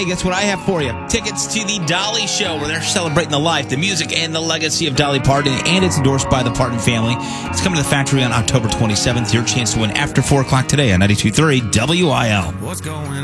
Hey, guess what I have for you? Tickets to the Dolly Show, where they're celebrating the life, the music, and the legacy of Dolly Parton, and it's endorsed by the Parton family. It's coming to the Factory on October 27th. Your chance to win after 4 o'clock today on 92.3 WIL. What's going